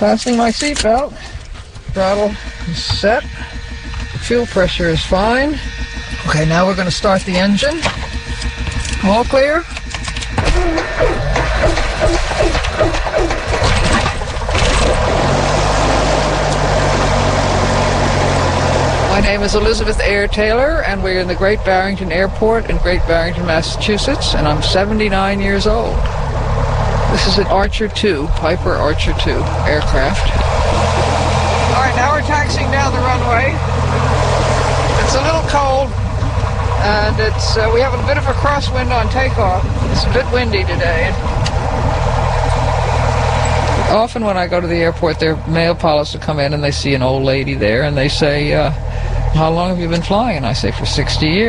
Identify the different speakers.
Speaker 1: Fastening my seatbelt. Throttle is set. Fuel pressure is fine. Okay, now we're going to start the engine. All clear. My name is Elizabeth Eyre Taylor, and we're in the Great Barrington Airport in Great Barrington, Massachusetts, and I'm 79 years old. This is an Archer II, Piper Archer II aircraft. All right, now we're taxiing down the runway. It's a little cold, and we have a bit of a crosswind on takeoff. It's a bit windy today. Often when I go to the airport, their mail pilots will come in and they see an old lady there, and they say, how long have you been flying? And I say, for 60 years.